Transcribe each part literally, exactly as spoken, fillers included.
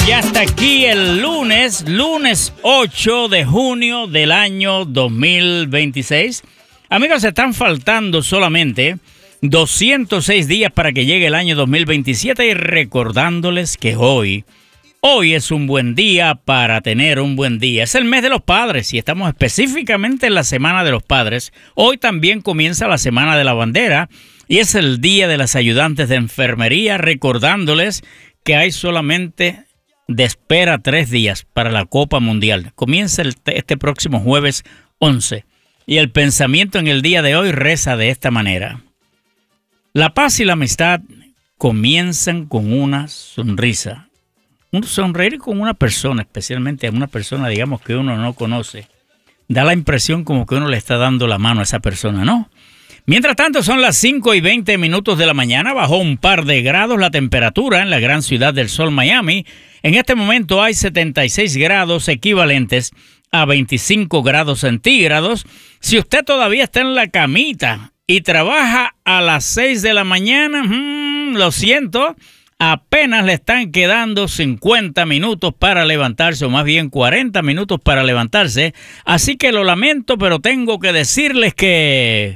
ya está aquí el lunes, lunes ocho de junio del año dos mil veintiséis. Amigos, están faltando solamente doscientos seis días para que llegue el año dos mil veintisiete y recordándoles que hoy, hoy es un buen día para tener un buen día. Es el mes de los padres y estamos específicamente en la Semana de los Padres. Hoy también comienza la Semana de la Bandera y es el Día de las Ayudantes de Enfermería, recordándoles que hay solamente de espera tres días para la Copa Mundial. Comienza el, este próximo jueves once. Y el pensamiento en el día de hoy reza de esta manera. La paz y la amistad comienzan con una sonrisa. Un sonreír con una persona, especialmente a una persona, digamos, que uno no conoce, da la impresión como que uno le está dando la mano a esa persona, ¿no? Mientras tanto, son las cinco y veinte minutos de la mañana. Bajó un par de grados la temperatura en la gran ciudad del sol, Miami. En este momento hay setenta y seis grados equivalentes a veinticinco grados centígrados. Si usted todavía está en la camita y trabaja a las seis de la mañana, mmm, lo siento, apenas le están quedando cincuenta minutos para levantarse, o más bien cuarenta minutos para levantarse. Así que lo lamento, pero tengo que decirles que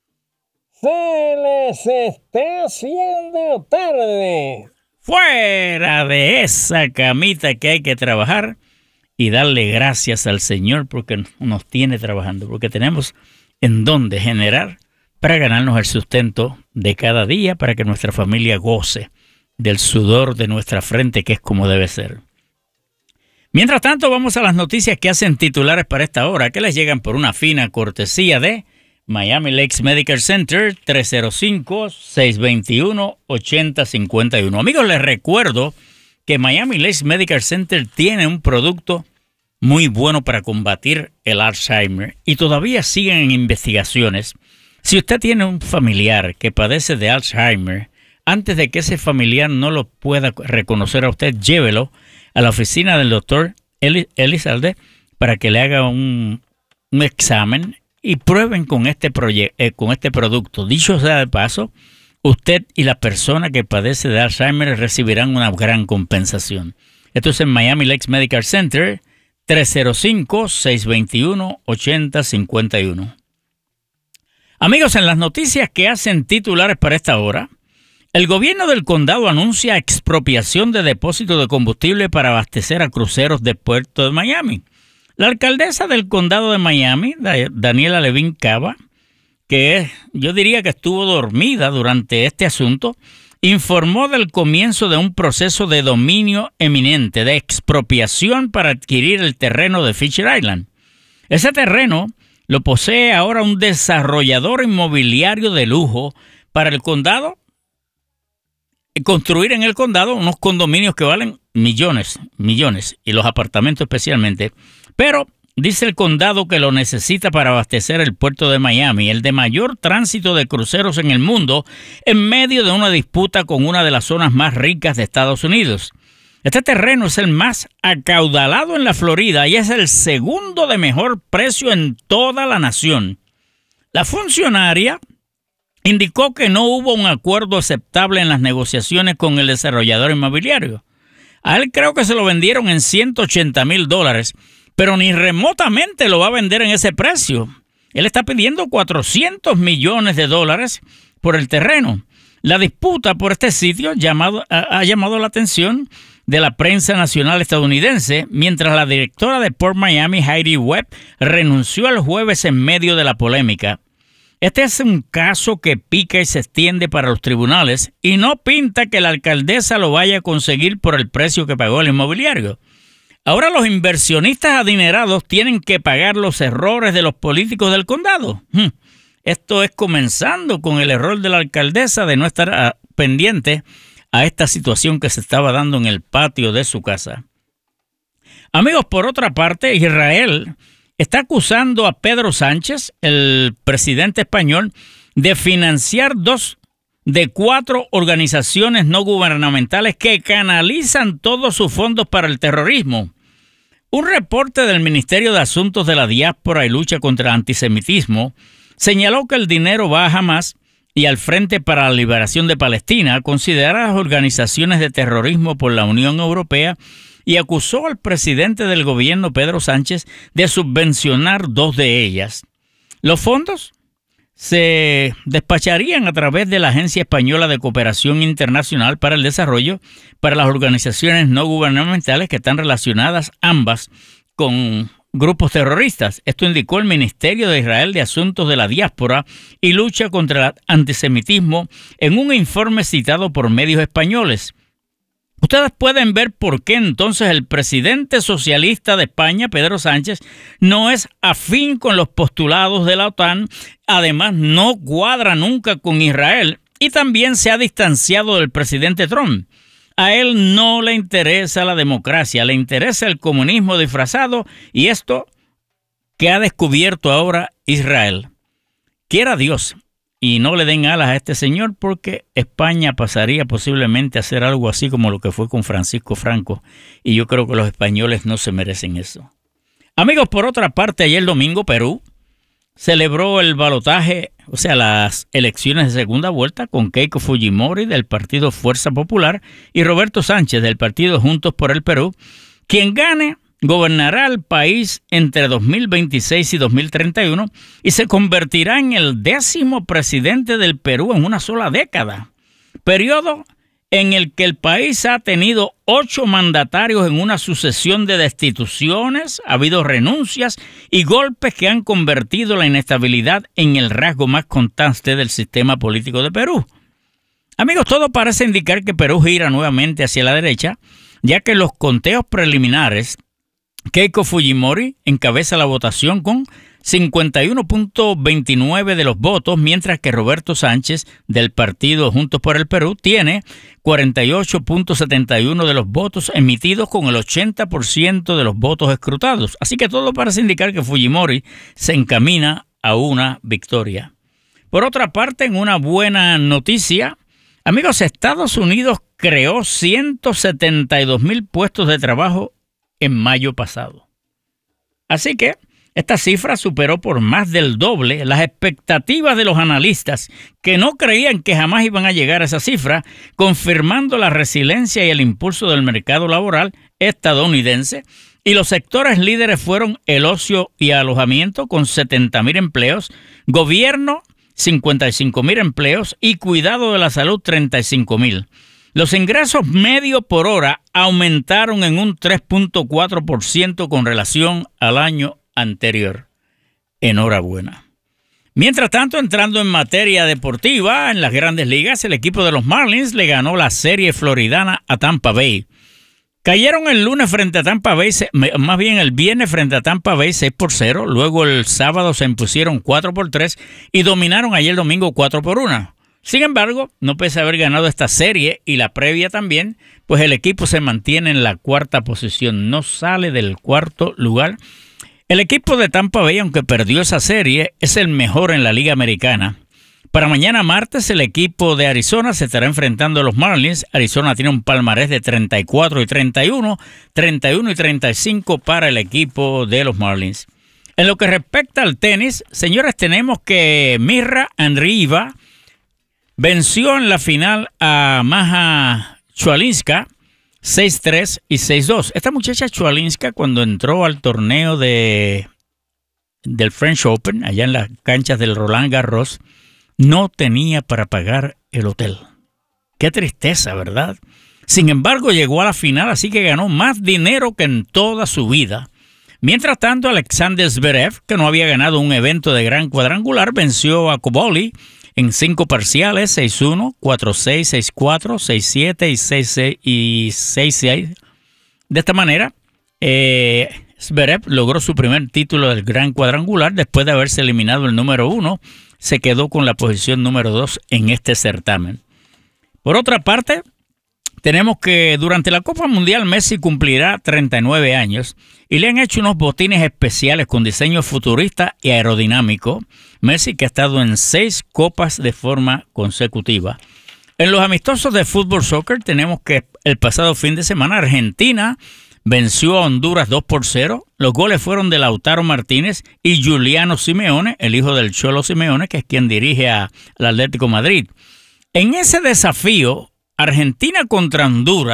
se les está haciendo tarde. Fuera de esa camita que hay que trabajar y darle gracias al Señor porque nos tiene trabajando, porque tenemos en dónde generar para ganarnos el sustento de cada día, para que nuestra familia goce del sudor de nuestra frente, que es como debe ser. Mientras tanto, vamos a las noticias que hacen titulares para esta hora, que les llegan por una fina cortesía de Miami Lakes Medical Center, tres cero cinco, seis dos uno, ocho cero cinco uno. Amigos, les recuerdo que Miami Lakes Medical Center tiene un producto muy bueno para combatir el Alzheimer y todavía siguen en investigaciones. Si usted tiene un familiar que padece de Alzheimer, antes de que ese familiar no lo pueda reconocer a usted, llévelo a la oficina del doctor Elizalde para que le haga un, un examen y prueben con este, proye- eh, con este producto. Dicho sea de paso, usted y la persona que padece de Alzheimer recibirán una gran compensación. Esto es en Miami Lakes Medical Center, tres cero cinco, seis dos uno, ocho cero cinco uno. Amigos, en las noticias que hacen titulares para esta hora, el gobierno del condado anuncia expropiación de depósitos de combustible para abastecer a cruceros del puerto de Miami. La alcaldesa del condado de Miami, Daniela Levin Cava, que yo diría que estuvo dormida durante este asunto, informó del comienzo de un proceso de dominio eminente, de expropiación para adquirir el terreno de Fisher Island. Ese terreno lo posee ahora un desarrollador inmobiliario de lujo para el condado, construir en el condado unos condominios que valen millones, millones, y los apartamentos especialmente. Pero dice el condado que lo necesita para abastecer el puerto de Miami, el de mayor tránsito de cruceros en el mundo, en medio de una disputa con una de las zonas más ricas de Estados Unidos. Este terreno es el más acaudalado en la Florida y es el segundo de mejor precio en toda la nación. La funcionaria indicó que no hubo un acuerdo aceptable en las negociaciones con el desarrollador inmobiliario. A él creo que se lo vendieron en ciento ochenta mil dólares, pero ni remotamente lo va a vender en ese precio. Él está pidiendo cuatrocientos millones de dólares por el terreno. La disputa por este sitio llamado, ha, ha llamado la atención de la prensa nacional estadounidense, mientras la directora de Port Miami, Heidi Webb, renunció el jueves en medio de la polémica. Este es un caso que pica y se extiende para los tribunales y no pinta que la alcaldesa lo vaya a conseguir por el precio que pagó el inmobiliario. Ahora los inversionistas adinerados tienen que pagar los errores de los políticos del condado. Esto es comenzando con el error de la alcaldesa de no estar pendiente a esta situación que se estaba dando en el patio de su casa. Amigos, por otra parte, Israel está acusando a Pedro Sánchez, el presidente español, de financiar dos de cuatro organizaciones no gubernamentales que canalizan todos sus fondos para el terrorismo. Un reporte del Ministerio de Asuntos de la Diáspora y Lucha contra el Antisemitismo señaló que el dinero va a Hamas y al Frente para la Liberación de Palestina, consideradas organizaciones de terrorismo por la Unión Europea y acusó al presidente del gobierno, Pedro Sánchez, de subvencionar dos de ellas. Los fondos se despacharían a través de la Agencia Española de Cooperación Internacional para el Desarrollo para las organizaciones no gubernamentales que están relacionadas ambas con grupos terroristas. Esto indicó el Ministerio de Israel de Asuntos de la Diáspora y Lucha contra el Antisemitismo en un informe citado por medios españoles. Ustedes pueden ver por qué entonces el presidente socialista de España, Pedro Sánchez, no es afín con los postulados de la OTAN, además no cuadra nunca con Israel y también se ha distanciado del presidente Trump. A él no le interesa la democracia, le interesa el comunismo disfrazado y esto que ha descubierto ahora Israel. Quiera Dios y no le den alas a este señor, porque España pasaría posiblemente a hacer algo así como lo que fue con Francisco Franco, y yo creo que los españoles no se merecen eso. Amigos, por otra parte, ayer domingo Perú celebró el balotaje, o sea, las elecciones de segunda vuelta con Keiko Fujimori del partido Fuerza Popular y Roberto Sánchez del partido Juntos por el Perú. Quien gane gobernará el país entre dos mil veintiséis y dos mil treinta y uno y se convertirá en el décimo presidente del Perú en una sola década, periodo en el que el país ha tenido ocho mandatarios en una sucesión de destituciones, ha habido renuncias y golpes que han convertido la inestabilidad en el rasgo más constante del sistema político de Perú. Amigos, todo parece indicar que Perú gira nuevamente hacia la derecha, ya que los conteos preliminares Keiko Fujimori encabeza la votación con cincuenta y uno punto veintinueve de los votos, mientras que Roberto Sánchez del partido Juntos por el Perú tiene cuarenta y ocho punto setenta y uno de los votos emitidos con el ochenta por ciento de los votos escrutados. Así que todo parece indicar que Fujimori se encamina a una victoria. Por otra parte, en una buena noticia, amigos, Estados Unidos creó ciento setenta y dos mil puestos de trabajo en mayo pasado. Así que esta cifra superó por más del doble las expectativas de los analistas, que no creían que jamás iban a llegar a esa cifra, confirmando la resiliencia y el impulso del mercado laboral estadounidense. Y los sectores líderes fueron el ocio y alojamiento con setenta mil empleos, gobierno cincuenta y cinco mil empleos y cuidado de la salud treinta y cinco mil. Los ingresos medio por hora aumentaron en un tres punto cuatro por ciento con relación al año anterior. Enhorabuena. Mientras tanto, entrando en materia deportiva, en las Grandes Ligas, el equipo de los Marlins le ganó la serie floridana a Tampa Bay. Cayeron el lunes frente a Tampa Bay, más bien el viernes frente a Tampa Bay seis por cero, luego el sábado se impusieron cuatro por tres y dominaron ayer domingo cuatro por uno. Sin embargo, no pese a haber ganado esta serie y la previa también, pues el equipo se mantiene en la cuarta posición, no sale del cuarto lugar. El equipo de Tampa Bay, aunque perdió esa serie, es el mejor en la Liga Americana. Para mañana martes, el equipo de Arizona se estará enfrentando a los Marlins. Arizona tiene un palmarés de treinta y cuatro y treinta y uno, treinta y uno y treinta y cinco para el equipo de los Marlins. En lo que respecta al tenis, señores, tenemos que Mirra Andreeva venció en la final a Maja Swiatek seis tres y seis dos. Esta muchacha Swiatek, cuando entró al torneo de, del French Open, allá en las canchas del Roland Garros, no tenía para pagar el hotel. Qué tristeza, ¿verdad? Sin embargo, llegó a la final, así que ganó más dinero que en toda su vida. Mientras tanto, Alexander Zverev, que no había ganado un evento de gran cuadrangular, venció a Cobolli en cinco parciales, seis uno, cuatro seis, seis cuatro, seis siete y seis seis. De esta manera, eh, Zverev logró su primer título del gran cuadrangular después de haberse eliminado el número uno. Se quedó con la posición número dos en este certamen. Por otra parte, tenemos que durante la Copa Mundial Messi cumplirá treinta y nueve años y le han hecho unos botines especiales con diseño futurista y aerodinámico. Messi, que ha estado en seis copas de forma consecutiva. En los amistosos de fútbol soccer tenemos que el pasado fin de semana Argentina venció a Honduras dos por cero. Los goles fueron de Lautaro Martínez y Giuliano Simeone, el hijo del Cholo Simeone, que es quien dirige al Atlético Madrid. En ese desafío, Argentina contra Honduras,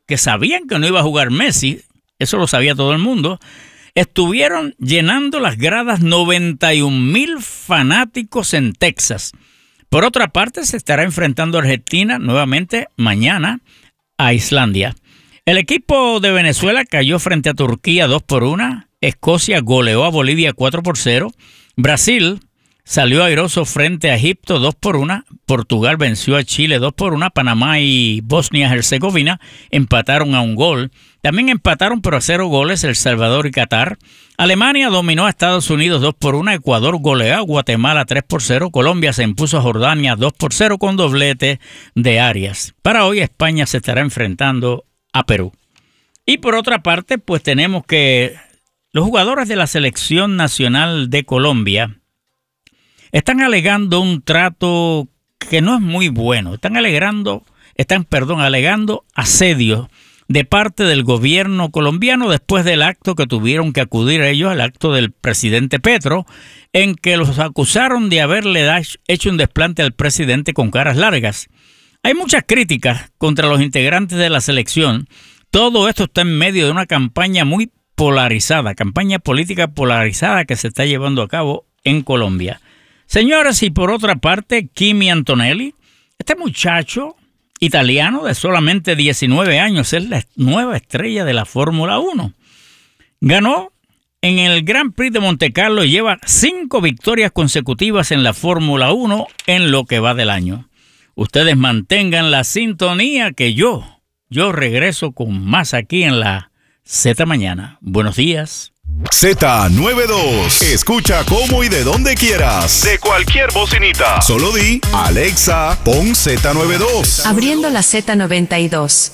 que sabían que no iba a jugar Messi, eso lo sabía todo el mundo, estuvieron llenando las gradas noventa y un mil fanáticos en Texas. Por otra parte, se estará enfrentando a Argentina nuevamente mañana a Islandia. El equipo de Venezuela cayó frente a Turquía dos por uno. Escocia goleó a Bolivia cuatro por cero. Brasil salió airoso frente a Egipto dos por uno. Portugal venció a Chile dos por uno. Panamá y Bosnia-Herzegovina empataron a un gol. También empataron pero a cero goles El Salvador y Qatar. Alemania dominó a Estados Unidos dos por uno. Ecuador goleó a Guatemala tres por cero. Colombia se impuso a Jordania dos por cero con doblete de Arias. Para hoy España se estará enfrentando a Perú. Y por otra parte, pues tenemos que los jugadores de la Selección Nacional de Colombia están alegando un trato que no es muy bueno. Están alegando, están, perdón, alegando asedio de parte del gobierno colombiano después del acto que tuvieron que acudir a ellos, el acto del presidente Petro, en que los acusaron de haberle hecho un desplante al presidente con caras largas. Hay muchas críticas contra los integrantes de la selección. Todo esto está en medio de una campaña muy polarizada, campaña política polarizada que se está llevando a cabo en Colombia. Señores, y por otra parte, Kimi Antonelli, este muchacho italiano de solamente diecinueve años, es la nueva estrella de la Fórmula uno. Ganó en el Grand Prix de Montecarlo y lleva cinco victorias consecutivas en la Fórmula uno en lo que va del año. Ustedes mantengan la sintonía que yo, yo regreso con más aquí en la Z Mañana. Buenos días. Z noventa y dos. Escucha cómo y de donde quieras. De cualquier bocinita. Solo di, Alexa, pon Z noventa y dos. Abriendo la Z noventa y dos.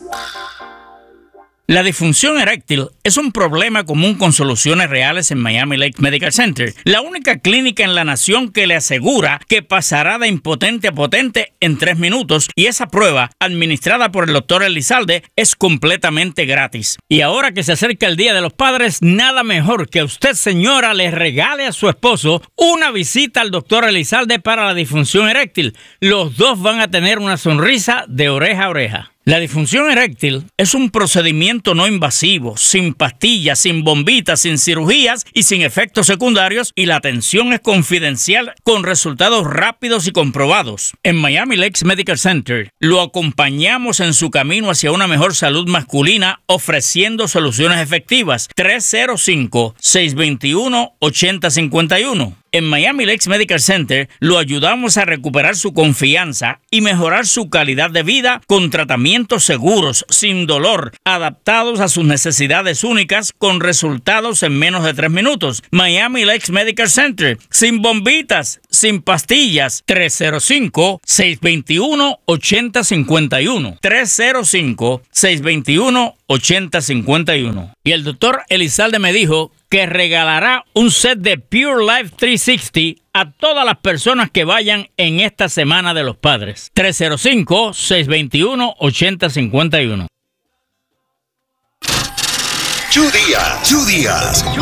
La disfunción eréctil es un problema común con soluciones reales en Miami Lakes Medical Center, la única clínica en la nación que le asegura que pasará de impotente a potente en tres minutos, y esa prueba, administrada por el doctor Elizalde, es completamente gratis. Y ahora que se acerca el Día de los Padres, nada mejor que usted, señora, le regale a su esposo una visita al doctor Elizalde para la disfunción eréctil. Los dos van a tener una sonrisa de oreja a oreja. La disfunción eréctil es un procedimiento no invasivo, sin pastillas, sin bombitas, sin cirugías y sin efectos secundarios, y la atención es confidencial con resultados rápidos y comprobados. En Miami Lakes Medical Center lo acompañamos en su camino hacia una mejor salud masculina, ofreciendo soluciones efectivas. tres cero cinco, seis dos uno, ocho cero cinco uno. En Miami Lakes Medical Center lo ayudamos a recuperar su confianza y mejorar su calidad de vida con tratamientos seguros, sin dolor, adaptados a sus necesidades únicas, con resultados en menos de tres minutos. Miami Lakes Medical Center, sin bombitas, sin pastillas. tres cero cinco, seis dos uno, ocho cero cinco uno. tres cero cinco, seis dos uno, ocho cero cinco uno. Y el doctor Elizalde me dijo que regalará un set de Pure Life trescientos sesenta a todas las personas que vayan en esta Semana de los Padres. tres cero cinco, seis dos uno, ocho cero cinco uno. Two días, two días.